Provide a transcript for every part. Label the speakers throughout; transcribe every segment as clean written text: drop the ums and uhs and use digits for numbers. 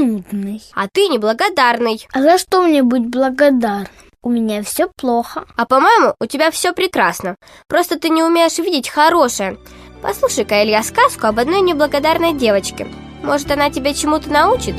Speaker 1: нудный.
Speaker 2: А ты неблагодарный.
Speaker 1: А за что мне быть благодарным? У меня все плохо.
Speaker 2: А по-моему, у тебя все прекрасно. Просто ты не умеешь видеть хорошее. Послушай-ка, Илья, сказку об одной неблагодарной девочке. Может, она тебя чему-то научит?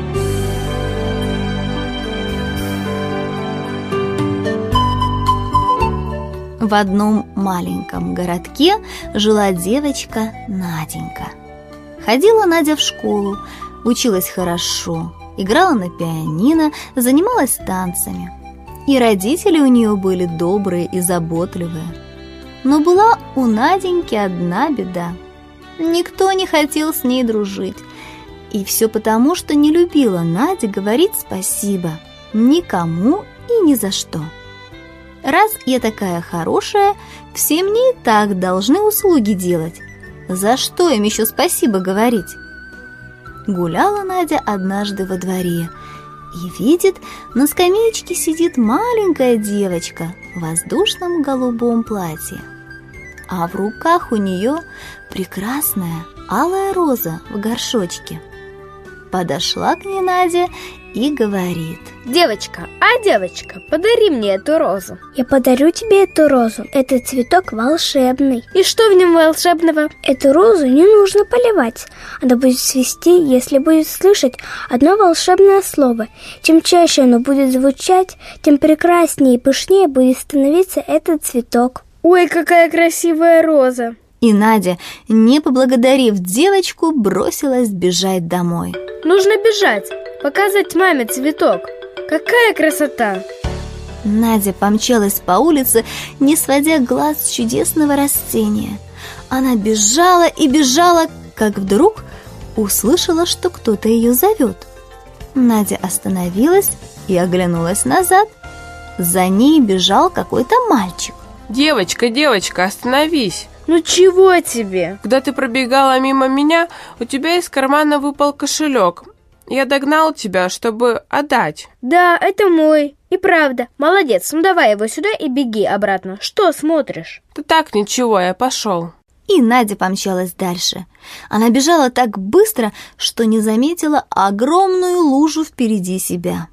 Speaker 3: В одном маленьком городке жила девочка Наденька. Ходила Надя в школу, училась хорошо, играла на пианино, занималась танцами. И родители у нее были добрые и заботливые. Но была у Наденьки одна беда. Никто не хотел с ней дружить. И все потому, что не любила Надя говорить спасибо никому и ни за что. Раз я такая хорошая, все мне и так должны услуги делать. За что им еще спасибо говорить? Гуляла Надя однажды во дворе и видит, на скамеечке сидит маленькая девочка в воздушном голубом платье. А в руках у нее прекрасная алая роза в горшочке. Подошла к ней Надя и говорит:
Speaker 2: девочка, подари мне эту розу.
Speaker 1: Я подарю тебе эту розу. Этот цветок волшебный.
Speaker 2: И что в нем волшебного?
Speaker 1: Эту розу не нужно поливать. Она будет цвести, если будет слышать одно волшебное слово. Чем чаще оно будет звучать, тем прекраснее и пышнее будет становиться этот цветок.
Speaker 2: Ой, какая красивая роза!
Speaker 3: И Надя, не поблагодарив девочку, бросилась бежать домой.
Speaker 2: Нужно бежать, показать маме цветок. Какая красота!
Speaker 3: Надя помчалась по улице, не сводя глаз с чудесного растения. Она бежала и бежала, как вдруг услышала, что кто-то ее зовет. Надя остановилась и оглянулась назад. За ней бежал какой-то мальчик.
Speaker 4: Девочка, остановись!
Speaker 2: Ну чего тебе?
Speaker 4: Когда ты пробегала мимо меня, у тебя из кармана выпал кошелек. Я догнал тебя, чтобы отдать.
Speaker 2: Да, это мой. И правда, молодец. Ну давай его сюда и беги обратно. Что смотришь?
Speaker 4: Да так, ничего, я пошел.
Speaker 3: И Надя помчалась дальше. Она бежала так быстро, что не заметила огромную лужу впереди себя.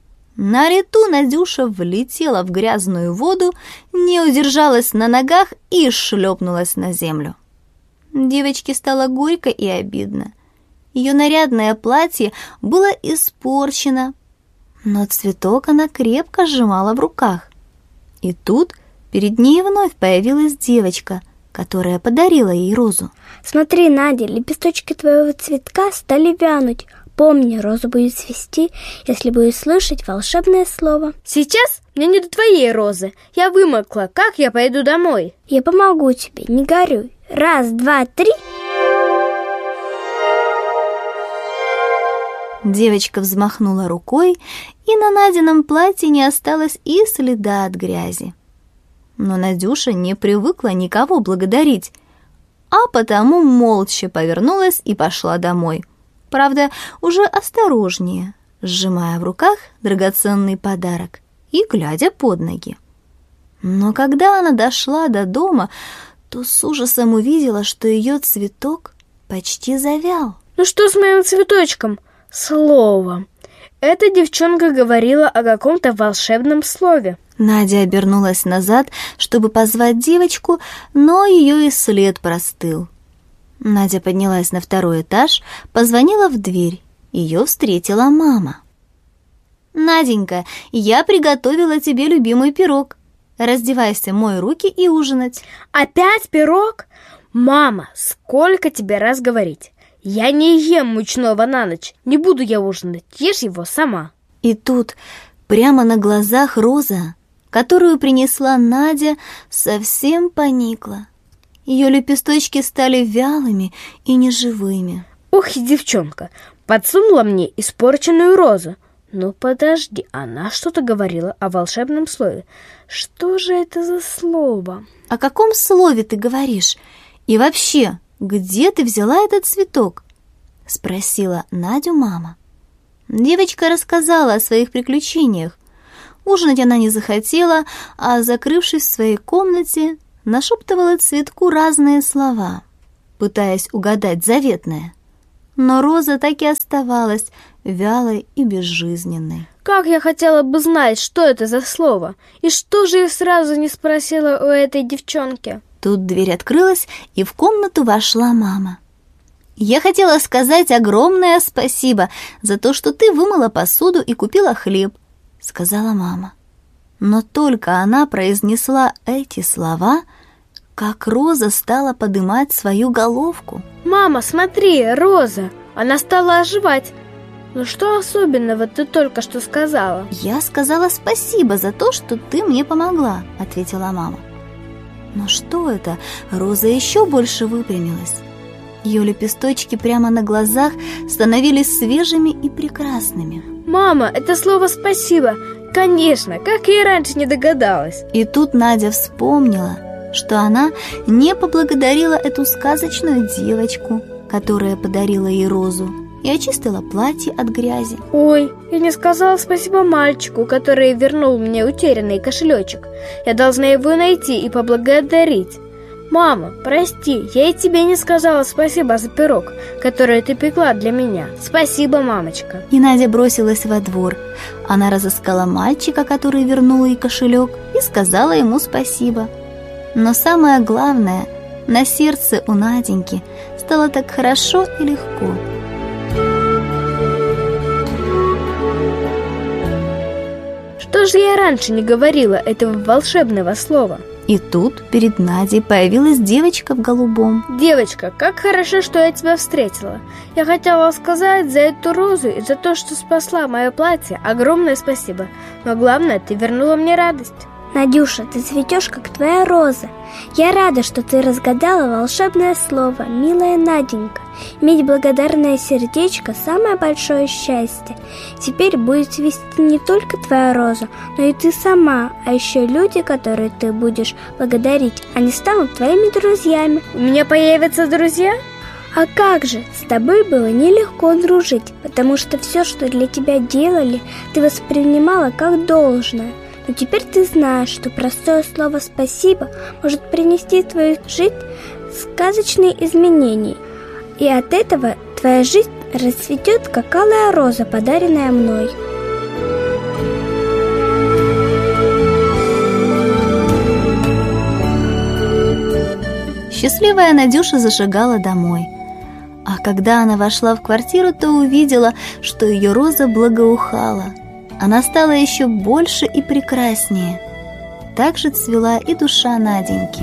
Speaker 3: На лету Надюша влетела в грязную воду, не удержалась на ногах и шлепнулась на землю. Девочке стало горько и обидно. Ее нарядное платье было испорчено, но цветок она крепко сжимала в руках. И тут перед ней вновь появилась девочка, которая подарила ей розу.
Speaker 1: Смотри, Надя, лепесточки твоего цветка стали вянуть. Помни, роза будет цвести, если будешь слышать волшебное слово.
Speaker 2: Сейчас мне не до твоей розы. Я вымокла. Как я пойду домой?
Speaker 1: Я помогу тебе, не горюй. 1, 2, 3.
Speaker 3: Девочка взмахнула рукой, и на Надином платье не осталось и следа от грязи. Но Надюша не привыкла никого благодарить, а потому молча повернулась и пошла домой. Правда, уже осторожнее, сжимая в руках драгоценный подарок и глядя под ноги. Но когда она дошла до дома, то с ужасом увидела, что ее цветок почти завял.
Speaker 2: Ну что с моим цветочком? Слово. Эта девчонка говорила о каком-то волшебном слове.
Speaker 3: Надя обернулась назад, чтобы позвать девочку, но ее и след простыл. Надя поднялась на 2-й этаж, позвонила в дверь. Ее встретила мама. «Наденька, я приготовила тебе любимый пирог. Раздевайся, мой руки и ужинать».
Speaker 2: Опять пирог? Мама, сколько тебе раз говорить? Я не ем мучного на ночь. Не буду я ужинать, ешь его сама.
Speaker 3: И тут, прямо на глазах, роза, которую принесла Надя, совсем поникла. Ее лепесточки стали вялыми и неживыми.
Speaker 2: Ух, девчонка, подсунула мне испорченную розу. Ну подожди, она что-то говорила о волшебном слове. Что же это за слово?
Speaker 3: О каком слове ты говоришь? И вообще, где ты взяла этот цветок? Спросила Надю мама. Девочка рассказала о своих приключениях. Ужинать она не захотела, а, закрывшись в своей комнате, нашептывала цветку разные слова, пытаясь угадать заветное. Но роза так и оставалась вялой и безжизненной.
Speaker 2: Как я хотела бы знать, что это за слово. И что же я сразу не спросила у этой девчонки?
Speaker 3: Тут дверь открылась, и в комнату вошла мама. «Я хотела сказать огромное спасибо за то, что ты вымыла посуду и купила хлеб», — сказала мама. Но только она произнесла эти слова, как Роза стала поднимать свою головку.
Speaker 2: «Мама, смотри, Роза! Она стала оживать! Ну что особенного ты только что сказала?»
Speaker 3: «Я сказала спасибо за то, что ты мне помогла», — ответила мама. Но что это? Роза еще больше выпрямилась. Ее лепесточки прямо на глазах становились свежими и прекрасными.
Speaker 2: «Мама, это слово «спасибо». Конечно, как я и раньше не догадалась».
Speaker 3: И тут Надя вспомнила, что она не поблагодарила эту сказочную девочку, которая подарила ей розу, и очистила платье от грязи.
Speaker 2: Ой, я не сказала спасибо мальчику, который вернул мне утерянный кошелечек. Я должна его найти и поблагодарить. Мама, прости, я и тебе не сказала спасибо за пирог, который ты пекла для меня. Спасибо, мамочка.
Speaker 3: И Надя бросилась во двор. Она разыскала мальчика, который вернул ей кошелек, и сказала ему спасибо. Но самое главное, на сердце у Наденьки стало так хорошо и легко.
Speaker 2: Что же я раньше не говорила этого волшебного слова?
Speaker 3: И тут перед Надей появилась девочка в голубом.
Speaker 2: Девочка, как хорошо, что я тебя встретила. Я хотела сказать за эту розу и за то, что спасла мое платье, огромное спасибо. Но главное, ты вернула мне радость.
Speaker 1: Надюша, ты цветешь, как твоя роза. Я рада, что ты разгадала волшебное слово, милая Наденька. Иметь благодарное сердечко – самое большое счастье. Теперь будет цвести не только твоя роза, но и ты сама, а еще люди, которые ты будешь благодарить, они станут твоими друзьями.
Speaker 2: У меня появятся друзья?
Speaker 1: А как же, с тобой было нелегко дружить, потому что все, что для тебя делали, ты воспринимала как должное. Но теперь ты знаешь, что простое слово «спасибо» может принести в твою жизнь сказочные изменения. И от этого твоя жизнь расцветет, как алая роза, подаренная мной.
Speaker 3: Счастливая Надюша зашагала домой. А когда она вошла в квартиру, то увидела, что ее роза благоухала. Она стала еще больше и прекраснее. Так же цвела и душа Наденьки.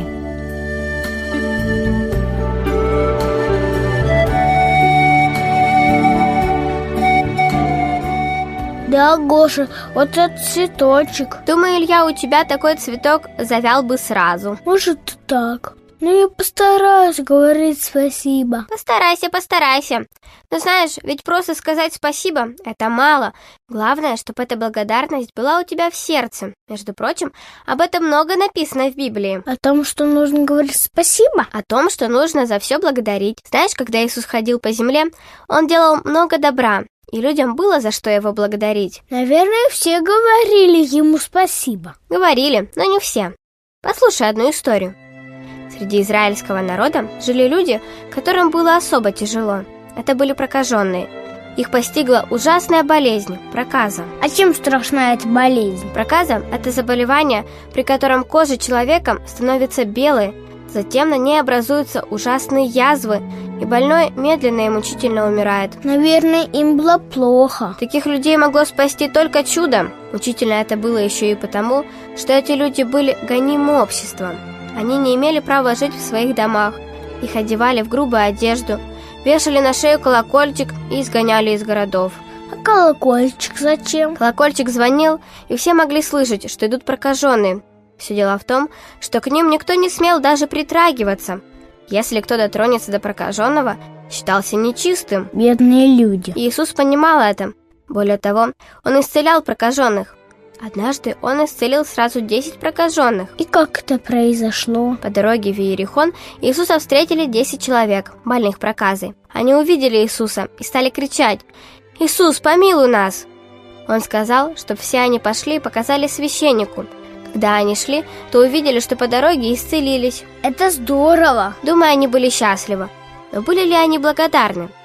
Speaker 1: Да, Гоша, вот этот цветочек.
Speaker 5: Думаю, Илья, у тебя такой цветок завял бы сразу.
Speaker 1: Может, так. Но я постараюсь говорить спасибо.
Speaker 5: Постарайся. Но знаешь, ведь просто сказать спасибо – это мало. Главное, чтобы эта благодарность была у тебя в сердце. Между прочим, об этом много написано в Библии.
Speaker 1: О том, что нужно говорить спасибо?
Speaker 5: О том, что нужно за все благодарить. Знаешь, когда Иисус ходил по земле, Он делал много добра, и людям было за что Его благодарить.
Speaker 1: Наверное, все говорили Ему спасибо.
Speaker 5: Говорили, но не все. Послушай одну историю. Среди израильского народа жили люди, которым было особо тяжело. Это были прокаженные. Их постигла ужасная болезнь – проказа.
Speaker 1: А чем страшна эта болезнь?
Speaker 5: Проказа – это заболевание, при котором кожа человека становится белой, затем на ней образуются ужасные язвы, и больной медленно и мучительно умирает.
Speaker 1: Наверное, им было плохо.
Speaker 5: Таких людей могло спасти только чудо. Мучительно это было еще и потому, что эти люди были гонимы обществом. Они не имели права жить в своих домах, их одевали в грубую одежду, вешали на шею колокольчик и изгоняли из городов.
Speaker 1: А колокольчик зачем?
Speaker 5: Колокольчик звонил, и все могли слышать, что идут прокаженные. Все дело в том, что к ним никто не смел даже притрагиваться. Если кто дотронется до прокаженного, считался нечистым.
Speaker 1: Бедные люди.
Speaker 5: И Иисус понимал это. Более того, Он исцелял прокаженных. Однажды Он исцелил сразу 10 прокаженных.
Speaker 1: И как это произошло?
Speaker 5: По дороге в Иерихон Иисуса встретили 10 человек, больных проказой. Они увидели Иисуса и стали кричать: «Иисус, помилуй нас!» Он сказал, чтобы все они пошли и показали священнику. Когда они шли, то увидели, что по дороге исцелились.
Speaker 1: Это здорово!
Speaker 5: Думаю, они были счастливы. Но были ли они благодарны?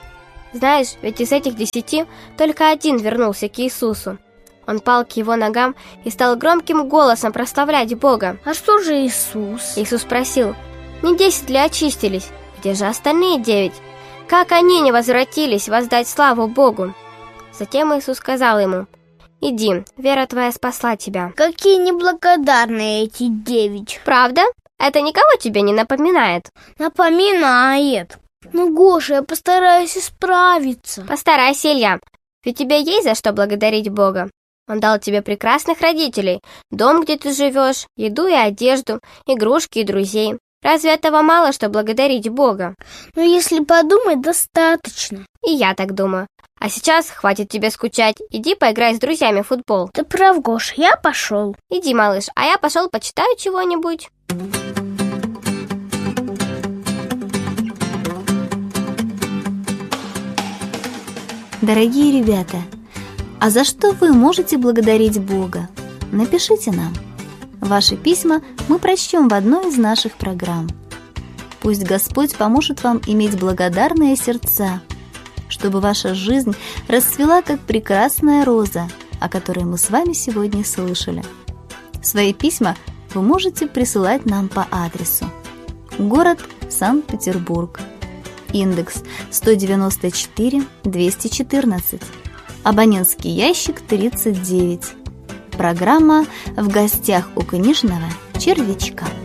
Speaker 5: Знаешь, ведь из этих 10 только один вернулся к Иисусу. Он пал к его ногам и стал громким голосом прославлять Бога.
Speaker 1: А что же Иисус?
Speaker 5: Иисус спросил: не 10 ли очистились? Где же остальные 9? Как они не возвратились воздать славу Богу? Затем Иисус сказал ему: иди, вера твоя спасла тебя.
Speaker 1: Какие неблагодарные эти 9.
Speaker 5: Правда? Это никого тебе не напоминает?
Speaker 1: Напоминает. Ну, Гоша, я постараюсь исправиться.
Speaker 5: Постарайся, Илья, ведь тебе есть за что благодарить Бога. Он дал тебе прекрасных родителей, дом, где ты живешь, еду и одежду, игрушки и друзей. Разве этого мало, что благодарить Бога?
Speaker 1: Ну, если подумать, достаточно.
Speaker 5: И я так думаю. А сейчас хватит тебе скучать. Иди поиграй с друзьями в футбол.
Speaker 1: Ты прав, Гоша, я пошел.
Speaker 5: Иди, малыш, а я пошел почитаю чего-нибудь.
Speaker 3: Дорогие ребята, а за что вы можете благодарить Бога? Напишите нам. Ваши письма мы прочтем в одной из наших программ. Пусть Господь поможет вам иметь благодарные сердца, чтобы ваша жизнь расцвела, как прекрасная роза, о которой мы с вами сегодня слышали. Свои письма вы можете присылать нам по адресу: город Санкт-Петербург, индекс 194-214, абонентский ящик 39. Программа «В гостях у книжного червячка».